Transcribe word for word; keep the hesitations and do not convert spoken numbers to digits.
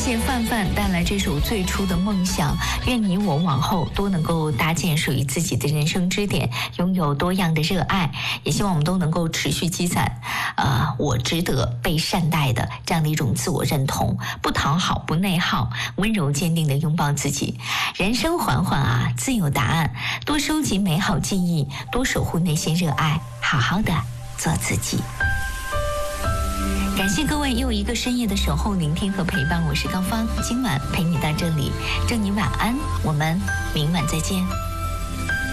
谢范范带来这首最初的梦想，愿你我往后都能够搭建属于自己的人生支点，拥有多样的热爱，也希望我们都能够持续积攒呃，我值得被善待的这样的一种自我认同，不讨好，不内耗，温柔坚定地拥抱自己。人生缓缓啊，自有答案，多收集美好记忆，多守护那些热爱，好好的做自己。感谢各位又一个深夜的守候、聆听和陪伴，我是高芳，今晚陪你到这里，祝你晚安，我们明晚再见。